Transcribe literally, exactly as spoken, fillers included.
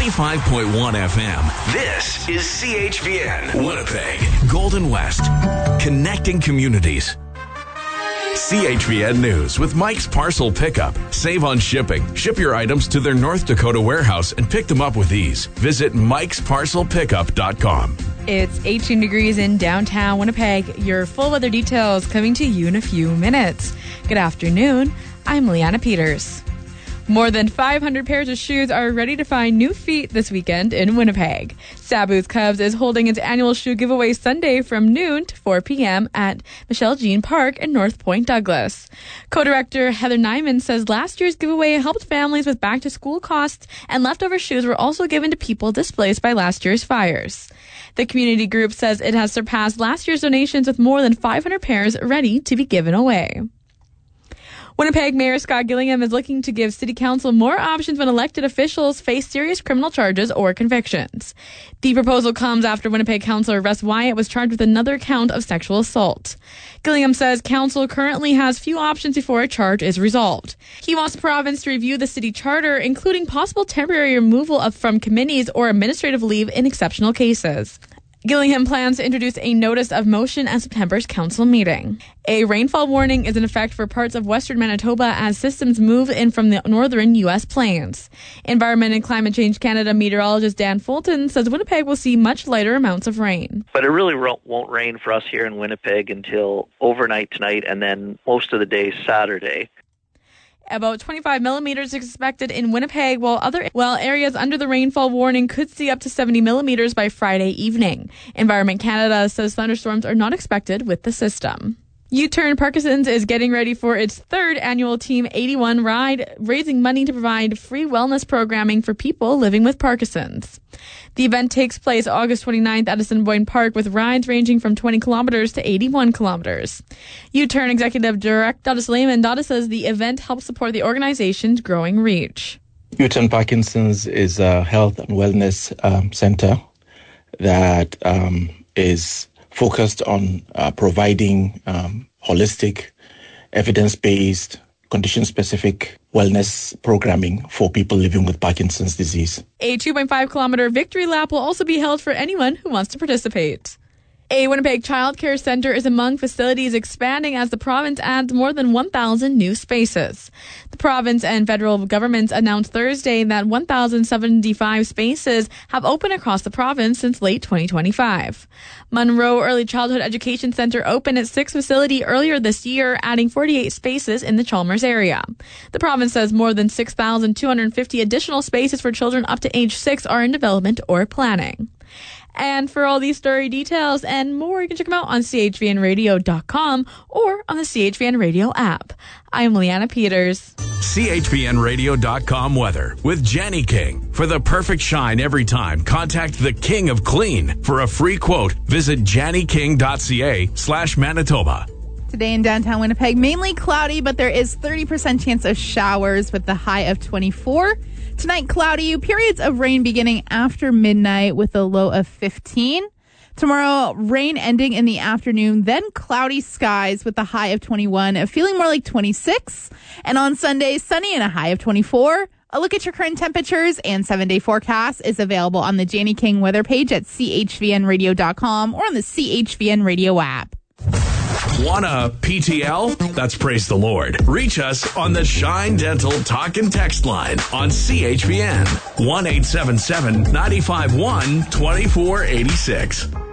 ninety-five point one F M. This is C H V N, Winnipeg, Golden West, connecting communities. C H V N News with Mike's Parcel Pickup. Save on shipping. Ship your items to their North Dakota warehouse and pick them up with ease. Visit mikes parcel pickup dot com. It's eighteen degrees in downtown Winnipeg. Your full weather details coming to you in a few minutes. Good afternoon. I'm Leanna Peters. More than five hundred pairs of shoes are ready to find new feet this weekend in Winnipeg. Sabu's Cubs is holding its annual shoe giveaway Sunday from noon to four p.m. at Michelle Jean Park in North Point, Douglas. Co-director Heather Nyman says last year's giveaway helped families with back-to-school costs, and leftover shoes were also given to people displaced by last year's fires. The community group says it has surpassed last year's donations with more than five hundred pairs ready to be given away. Winnipeg Mayor Scott Gillingham is looking to give City Council more options when elected officials face serious criminal charges or convictions. The proposal comes after Winnipeg Councillor Russ Wyatt was charged with another count of sexual assault. Gillingham says Council currently has few options before a charge is resolved. He wants the province to review the city charter, including possible temporary removal of from committees or administrative leave in exceptional cases. Gillingham plans to introduce a notice of motion at September's council meeting. A rainfall warning is in effect for parts of western Manitoba as systems move in from the northern U S plains. Environment and Climate Change Canada meteorologist Dan Fulton says Winnipeg will see much lighter amounts of rain. But it really won't rain for us here in Winnipeg until overnight tonight and then most of the day Saturday. About twenty-five millimeters is expected in Winnipeg, while other while areas under the rainfall warning could see up to seventy millimeters by Friday evening. Environment Canada says thunderstorms are not expected with the system. U-Turn Parkinson's is getting ready for its third annual Team eighty-one ride, raising money to provide free wellness programming for people living with Parkinson's. The event takes place August twenty-ninth at Assiniboine Park with rides ranging from twenty kilometers to eighty-one kilometers. U-Turn Executive Director Suleiman Dada says the event helps support the organization's growing reach. U-Turn Parkinson's is a health and wellness um, center that um, is focused on uh, providing um, holistic, evidence-based, condition-specific wellness programming for people living with Parkinson's disease. A two point five kilometer victory lap will also be held for anyone who wants to participate. A Winnipeg Child Care Centre is among facilities expanding as the province adds more than one thousand new spaces. The province and federal governments announced Thursday that one thousand seventy-five spaces have opened across the province since late twenty twenty-five. Munro Early Childhood Education Centre opened its sixth facility earlier this year, adding forty-eight spaces in the Chalmers area. The province says more than six thousand two hundred fifty additional spaces for children up to age six are in development or planning. And for all these story details and more, you can check them out on C H V N radio dot com or on the C H V N Radio app. I'm Leanna Peters. C H V N radio dot com weather with Jenny King. For the perfect shine every time, contact the King of Clean. For a free quote, visit janny king dot c a slash Manitoba. Today in downtown Winnipeg, mainly cloudy, but there is thirty percent chance of showers with the high of twenty-four. Tonight, cloudy, periods of rain beginning after midnight with a low of fifteen. Tomorrow, rain ending in the afternoon, then cloudy skies with a high of twenty-one, feeling more like twenty-six. And on Sunday, sunny and a high of twenty-four. A look at your current temperatures and seven-day forecast is available on the Janny King weather page at C H V N radio dot com or on the C H V N Radio app. Want a P T L? That's praise the Lord. Reach us on the Shine Dental Talk and Text line on C H V N. one eight seven seven, nine five one, two four eight six.